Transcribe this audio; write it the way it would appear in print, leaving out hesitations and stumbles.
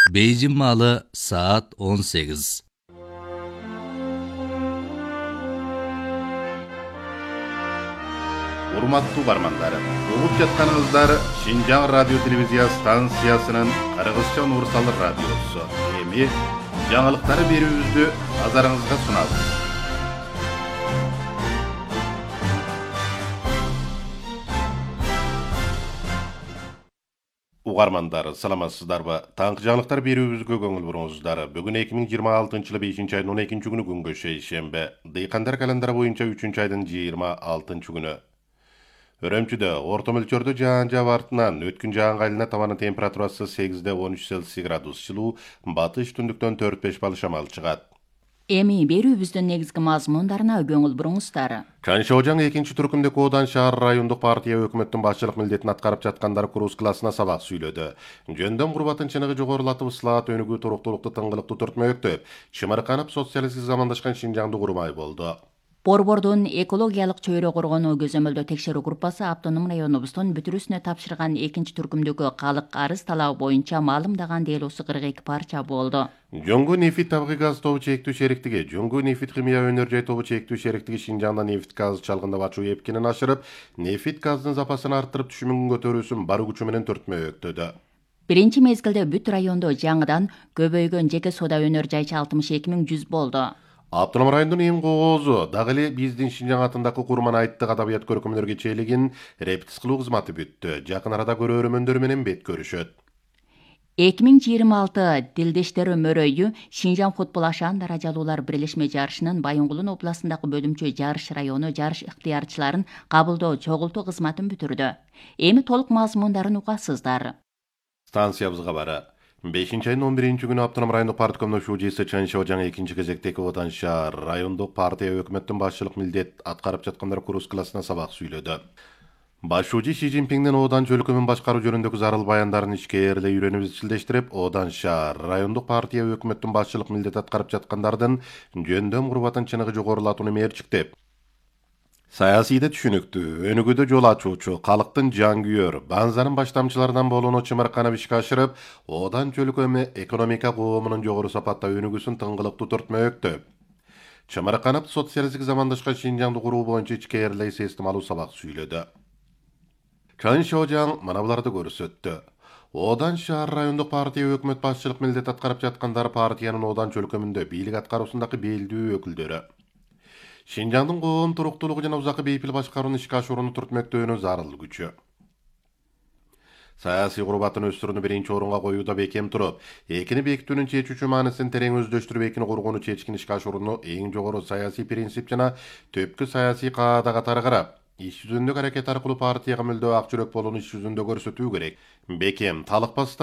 Beyjin malı saat 18. Урматтуу бармандар, угуп жатканыңыздар Шинжаң радио телевизия станциясынын Кыргызча универсал радиосу. Эми жаңылыктары берүүбүздү назарыңызга сунабыз. Угармандар, саламатсыздарбы? Таңкы жаңылыктар берүүбүзгө көңүл буруңуздар. Бүгүн 2026-жылы 5-айдын 12-нчы күнү күнгө шейшембе. Дыйкандар календары боюнча 3-айдын 26-нчы күнү. Өрөмчүдө орто мөлчөрдө жаан жаап артынан өткүн жаанга айлана табанын температурасы 8-13 Цельсий градус жылуу, батыш түндүктөн 4-5 балл шамал чыгат. Эми берүүбүздүн негизги мазмундарына көңүл буруңуздар. Чанчоожаң 2-түркүмдөгү Одан шаар райондук партия өкмөттүн башчылык милдетин аткарып жаткандар курс классына сабак сүйлөдү. Жөндөм курбатын чыныгы жогорулатып ысылаат өнүгүү туруктуулукту тыңгылыктуу түртмөктөп, чымырканып социалисттик замандашкан Шинжаңды курмай болду. Борбордун экологиялык чөйрө коргонуу көзөмөлдөө текшерүү группасы автоном районубуздун бүтүрүсүнө тапшырган 2-түркүмдөгү калык арыз талабы боюнча маалымдаган делосу 42 парча болду. Жоңгу нефит табигый газ тобу чектүү шериктиги, Жоңгу нефит химия өнөр жай тобу чектүү шериктиги Шинжаңда нефит газ чалгындап ачуу эпкинин ашырып, нефит газдын запасын арттырып түшүмүн көтөрүүсүн бар күчү менен түртмөктөдө. Биринчи мезгилде бүт райондо жаңыдан көбөйгөн жеке соода өнөр жайчы 62.100 болду. Автоном райондун эң коозу дагы эле биздин Шинжаң атындагы Курман айттык адабият көркөмдөргө чээлигин репетис кылуу кызматы бүттү. Жакын арада көрөрмөндөр менен бет көрүшөт. 2026 Дилдештер өмөрөйү Шинжаң футбол ашаан даражалуулар бирлешме жарышынын Байынгулун областындагы бөлүмчө жарыш району жарыш ыктыярчыларын кабылдоо чогултуу кызматын бүтүрдү. Эми толук мазмундарын угасыздар. Станциябызга бара. 5-айдын 11-нчы күнү автоном райондук парткомдун шужиси Чанчоожаң 2-нчи кезектеги Одан шаар райондук партия өкмөттүн башчылык милдет аткарып жаткандар курс классына сабак сүйлөдү. Баш шужи Си Цзиньпиңдин Одан чөлкөмүн башкаруу жөнүндөгү зарыл баяндарын ичкээрлей үйрөнүп изчилдештирип, Одан шаар райондук партия өкмөттүн башчылык милдет аткарып жаткандардын жөндөм курбатын чыныгы жогорулатууну мерчиктеп, саясийде түшүнүктүү, өнүгүүдө жол ачуучу, калктын жан-күйөр, банзанын баштамчыларынан болууну чымырканып ишке ашырып, Одан чөлкөмү экономика коомунун жогору сапатта өнүгүүсүн тыңгылыктуу түртмөктөп, чымырканып социалисттик замандашкан Шинжаңды куруу боюнча ичкээрлей системалуу сабак сүйлөдү. Чанчоожаң мына буларды көрсөттү. Одан шаар райондук партия өкмөт башчылык милдет аткарып жаткандар партиянын Одан чөлкөмүндө бийлик аткаруусундагы белдүү өкүлдөрү. Шинжаңдын коом туруктуулугу жана узакы бейпил башкарууну ишке ашырууну түртмөктөөнү зарыл күчү. Саясий курбатын өстүрүүнү биринчи орунга коюуда бекем туруп, экини бекитүүнүн чечүүчү маанисин терең өздөштүрүп, экини кургууну чечкин ишке ашырууну эң жогору саясий принцип жана төпкү саясий каада катары карап, иш жүзүндөгү аракет аркылуу партияга мүлдө ак жүрөк болууну иш жүзүндө көрсөтүү керек. Бекем талыкпастан